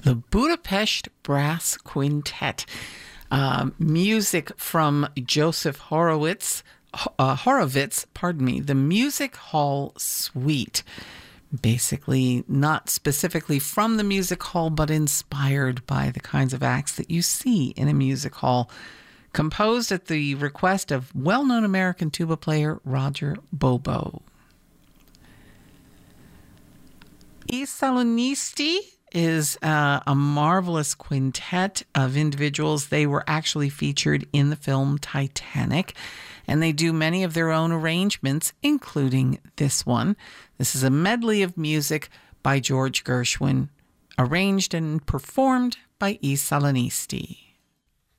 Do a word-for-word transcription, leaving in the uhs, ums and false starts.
the Budapest Brass Quintet. Uh, music from Joseph Horowitz, uh, Horowitz, pardon me, the Music Hall Suite. Basically, not specifically from the music hall, but inspired by the kinds of acts that you see in a music hall. Composed at the request of well-known American tuba player Roger Bobo. I Salonisti is uh, a marvelous quintet of individuals. They were actually featured in the film Titanic, and they do many of their own arrangements, including this one. This is a medley of music by George Gershwin, arranged and performed by I Salonisti.